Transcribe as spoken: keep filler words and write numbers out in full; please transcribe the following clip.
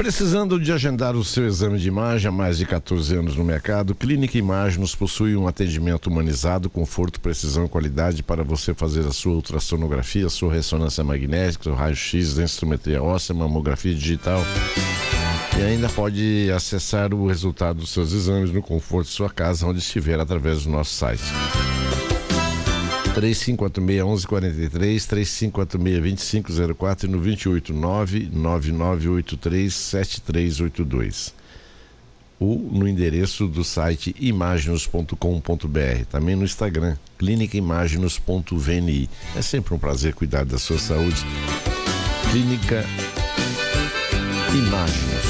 Precisando de agendar o seu exame de imagem há mais de quatorze anos no mercado, Clínica Imaginos possui um atendimento humanizado, conforto, precisão e qualidade para você fazer a sua ultrassonografia, a sua ressonância magnética, o raio-x, densitometria óssea, mamografia digital. E ainda pode acessar o resultado dos seus exames no conforto de sua casa, onde estiver, através do nosso site. três cinco quatro seis, um um quatro três, três cinco quatro seis, dois cinco zero quatro e no vinte e oito, nove nove nove oito três, sete três oito dois. Ou no endereço do site imaginos ponto com ponto b r. Também no Instagram, clínica imaginos ponto v n i. É sempre um prazer cuidar da sua saúde. Clínica Imaginos.